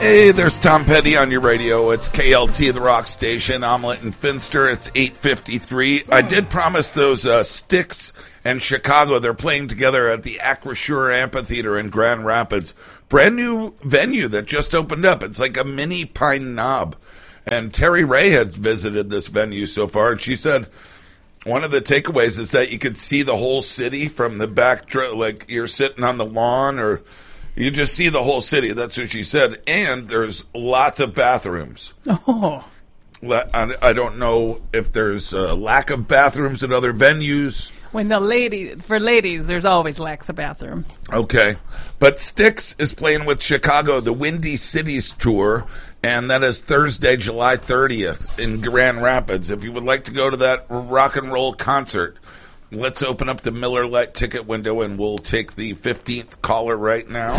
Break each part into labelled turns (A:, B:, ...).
A: Hey, there's Tom Petty on your radio. It's KLT, the rock station, Omelette and Finster. It's 8:53. I did promise those Styx and Chicago. They're playing together at the Acrisure Amphitheater in Grand Rapids. Brand new venue that just opened up. It's like a mini Pine Knob. And Terry Ray had visited this venue so far, and she said one of the takeaways is that you could see the whole city from the back, like you're sitting on the lawn or... You just see the whole city. That's what she said. And there's lots of bathrooms.
B: Oh.
A: I don't know if there's a lack of bathrooms at other venues.
B: For ladies, there's always lacks a bathroom.
A: Okay. But Styx is playing with Chicago, the Windy Cities Tour, and that is Thursday, July 30th in Grand Rapids. If you would like to go to that rock and roll concert, let's open up the Miller Lite ticket window, and we'll take the 15th caller right now.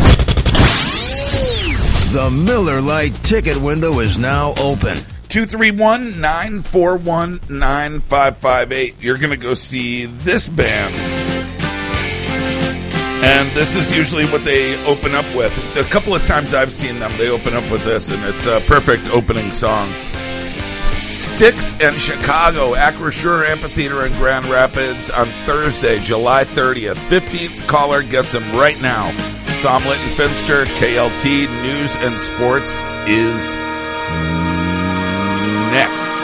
C: The Miller Lite ticket window is now open.
A: 231-941-9558. You're going to go see this band. And this is usually what they open up with. A couple of times I've seen them, they open up with this, and it's a perfect opening song. Styx and Chicago, Acrisure Amphitheater in Grand Rapids on Thursday, July 30th. 15th caller gets them right now. It's Omelette and Finster. KLT News and Sports is next.